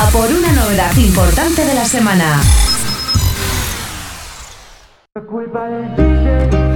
por una novedad importante de la semana. La culpa del DJ.